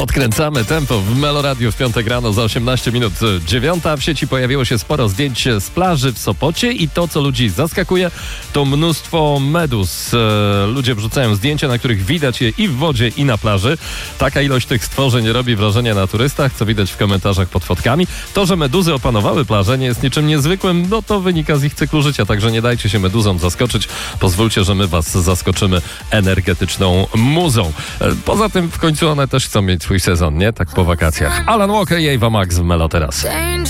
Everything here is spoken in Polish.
Podkręcamy tempo w Meloradiu w piątek rano za 18 minut 9. W sieci pojawiło się sporo zdjęć z plaży w Sopocie i to, co ludzi zaskakuje, to mnóstwo meduz. Ludzie wrzucają zdjęcia, na których widać je i w wodzie, i na plaży. Taka ilość tych stworzeń robi wrażenie na turystach, co widać w komentarzach pod fotkami. To, że meduzy opanowały plażę, nie jest niczym niezwykłym, no to wynika z ich cyklu życia, także nie dajcie się meduzom zaskoczyć. Pozwólcie, że my was zaskoczymy energetyczną muzą. Poza tym w końcu one też chcą mieć swój sezon, nie? Tak po wakacjach. Alan Walker i Ava Max w Melo teraz.